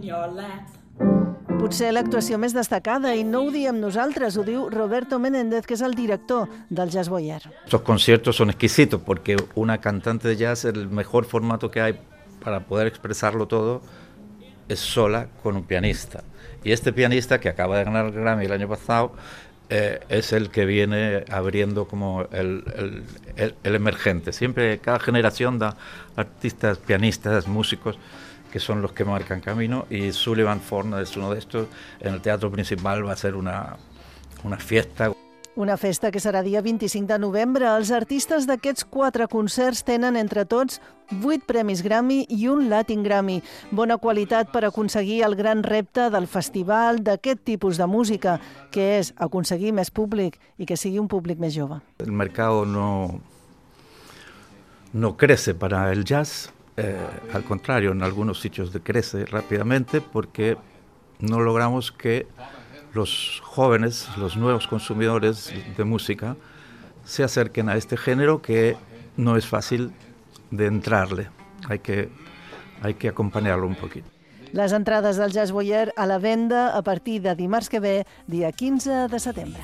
Potser l'actuació més destacada, y no ho diem nosaltres, ho diu Roberto Menéndez, que és el director del Jazz Boyer. Estos conciertos son exquisitos porque una cantante de jazz, el mejor formato que hay para poder expresarlo todo es sola con un pianista. Y este pianista, que acaba de ganar el Grammy el año pasado, es el que viene abriendo como el emergente. Siempre, cada generación da artistas, pianistas, músicos, que son los que marcan camino, y Sullivan Forna es uno de estos. En el Teatro Principal va a ser una fiesta. Una festa que serà dia 25 de novembre. Els artistes d'aquests 4 concerts tenen entre tots 8 premis Grammy i un Latin Grammy. Bona qualitat per aconseguir el gran repte del festival d'aquest tipus de música, que és aconseguir més públic i que sigui un públic més jove. El mercado no crece para el jazz. Al contrario, en algunos sitios crece rápidamente porque no logramos que los jóvenes, los nuevos consumidores de música, se acerquen a este género que no es fácil de entrarle. Hay que acompañarlo un poquito. Les entrades del Jazz Boyer a la venda a partir de dimarts que ve, dia 15 de setembre.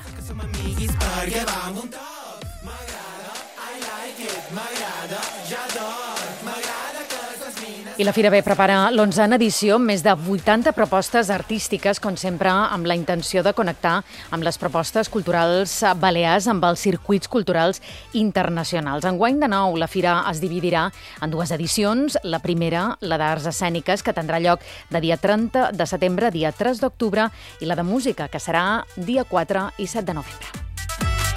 I la Fira B prepara l'11a edició amb més de 80 propostes artístiques, com sempre, amb la intenció de connectar amb les propostes culturals balears amb els circuits culturals internacionals. Enguany, de nou, la Fira es dividirà en 2 edicions. La primera, la d'arts escèniques, que tindrà lloc de dia 30 de setembre a dia 3 d'octubre, i la de música, que serà dia 4 i 7 de novembre.